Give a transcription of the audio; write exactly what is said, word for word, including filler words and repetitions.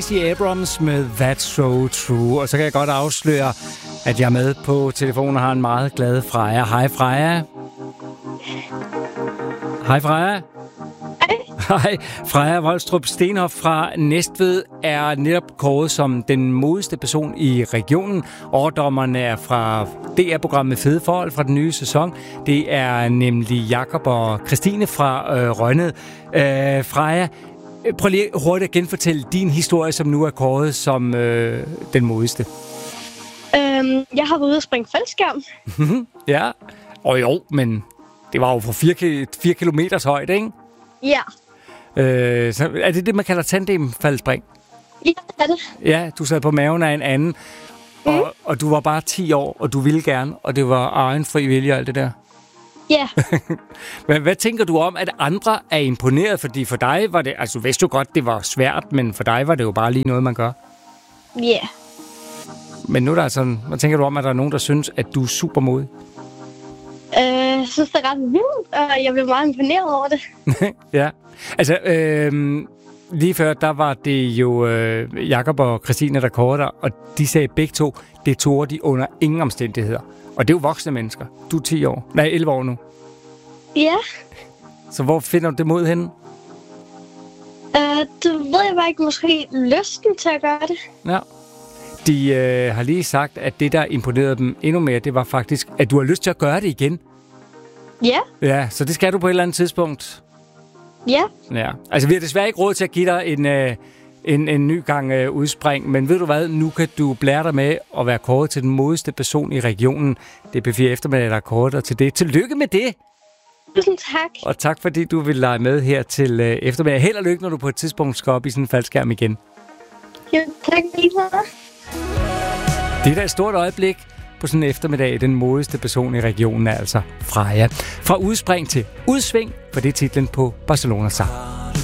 Stacey Abrams med That's So True. Og så kan jeg godt afsløre, at jeg er med på telefonen og har en meget glad Freja. Hej Freja. Hej Freja. Hej. Hej. Freja Volstrup Stenhoff fra Næstved er netop kåret som den modigste person i regionen. Overdommerne er fra D R-programmet Fede Forhold fra den nye sæson. Det er nemlig Jakob og Christine fra øh, Rønnede. Øh, Freja, prøv lige hurtigt at genfortælle din historie, som nu er kåret som øh, den modigste. Øhm, jeg har været ude at springe faldskærm. Ja, og jo, men det var jo fra fire kilometers højde, ikke? Ja. Øh, så er det det, man kalder tandemfaldspring? Ja, det er det. Ja, du sad på maven af en anden, mm. og, og du var bare ti år, og du ville gerne, og det var egen fri vilje og alt det der. Ja. hvad, hvad tænker du om, at andre er imponeret? Fordi for dig var det, altså du vidste jo godt, det var svært, men for dig var det jo bare lige noget, man gør. Ja. Yeah. Men nu er der sådan, hvad tænker du om, at der er nogen, der synes, at du er super modig? Jeg synes, det er ret vildt, og jeg blev meget imponeret over det. Ja, altså øh, lige før, der var det jo øh, Jakob og Christine, der kårede dig, og de sagde begge to, det tog de under ingen omstændigheder. Og det er jo voksne mennesker. Du er ti år. Nej, elleve år nu. Ja. Så hvor finder du det mod henne? Uh, det ved jeg bare ikke. Måske lysten til at gøre det. Ja. De øh, har lige sagt, at det, der imponerede dem endnu mere, det var faktisk, at du har lyst til at gøre det igen. Ja. Ja, så det skal du på et eller andet tidspunkt. Ja. Ja. Altså, vi har desværre ikke råd til at give dig en, øh, en, en ny gang øh, udspring, men ved du hvad, nu kan du blære dig med at være kåret til den modigste person i regionen. Det er P fire Eftermiddag, der er kåret dig til det. Tillykke med det! Tusind tak. Og tak, fordi du vil lege med her til øh, eftermiddag. Held og lykke, når du på et tidspunkt skal op i sådan en faldskærm igen. Jo, tak lige meget. Det er da et stort øjeblik på sådan en eftermiddag. Den modigste person i regionen er altså Freja. Fra udspring til udsving, for det er titlen på Barcelona sang.